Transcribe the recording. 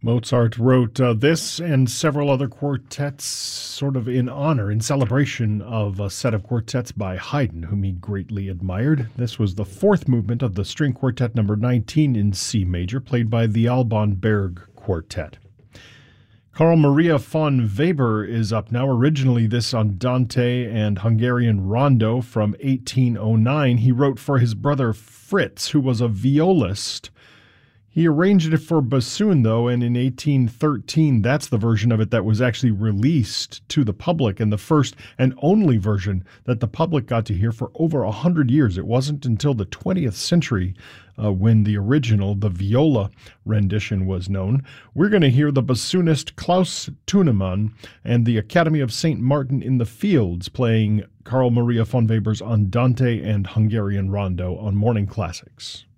Mozart wrote this and several other quartets sort of in honor, in celebration of a set of quartets by Haydn, whom he greatly admired. This was the fourth movement of the String Quartet number 19 in C major, played by the Alban Berg Quartet. Carl Maria von Weber is up now. Originally this Andante and Hungarian Rondo from 1809. He wrote for his brother Fritz, who was a violist. He arranged it for bassoon, though, and in 1813, that's the version of it that was actually released to the public, and the first and only version that the public got to hear for over 100 years. It wasn't until the 20th century when the original, the viola rendition, was known. We're going to hear the bassoonist Klaus Thunemann and the Academy of St. Martin in the Fields playing Carl Maria von Weber's Andante and Hungarian Rondo on Morning Classics.